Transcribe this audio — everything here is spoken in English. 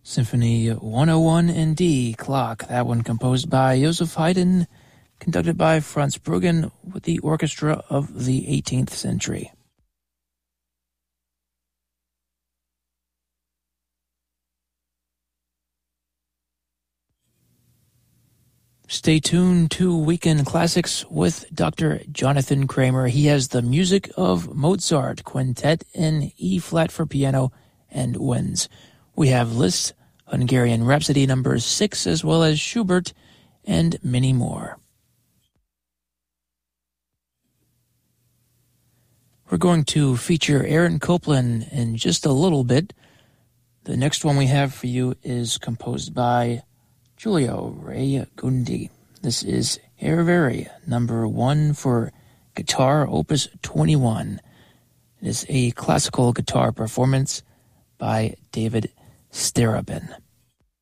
Symphony 101 in D, Clock. That one composed by Joseph Haydn, conducted by Franz Bruggen with the Orchestra of the 18th Century. Stay tuned to Weekend Classics with Dr. Jonathan Kramer. He has the music of Mozart Quintet in E-flat for piano and winds. We have Liszt, Hungarian Rhapsody No. 6, as well as Schubert, and many more. We're going to feature Aaron Copland in just a little bit. The next one we have for you is composed by Giulio Ragundi. This is Herveri, No. 1 for guitar, Opus 21. It is a classical guitar performance by David Starobin.